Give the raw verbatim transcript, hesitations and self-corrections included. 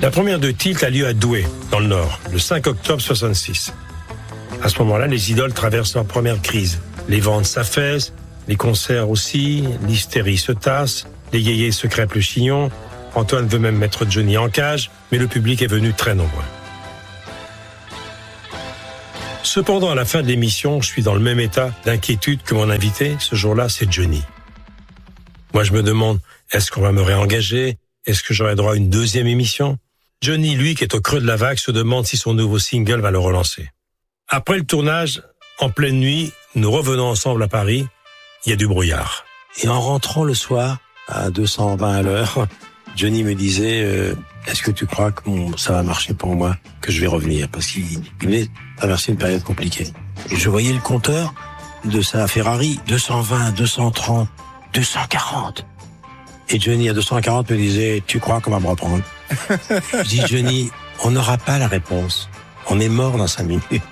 La première de Tilt a lieu à Douai, dans le Nord, le cinq octobre soixante-six. À ce moment-là, les idoles traversent leur première crise. Les ventes s'affaissent, les concerts aussi, l'hystérie se tasse, les yéyés se crêpent le chignon. Antoine veut même mettre Johnny en cage, mais le public est venu très nombreux. Cependant, à la fin de l'émission, je suis dans le même état d'inquiétude que mon invité. Ce jour-là, c'est Johnny. Moi, je me demande, est-ce qu'on va me réengager? Est-ce que j'aurai droit à une deuxième émission? Johnny, lui, qui est au creux de la vague, se demande si son nouveau single va le relancer. Après le tournage, en pleine nuit, nous revenons ensemble à Paris. Il y a du brouillard. Et en rentrant le soir, à deux cent vingt à l'heure, Johnny me disait euh, « Est-ce que tu crois que bon, ça va marcher pour moi, que je vais revenir ?» Parce qu'il venait traverser une période compliquée. Et je voyais le compteur de sa Ferrari, deux cent vingt, deux cent trente, deux cent quarante. Et Johnny, à deux cent quarante, me disait « Tu crois qu'on va me reprendre ?» Je dis « Johnny, on n'aura pas la réponse. On est mort dans cinq minutes. »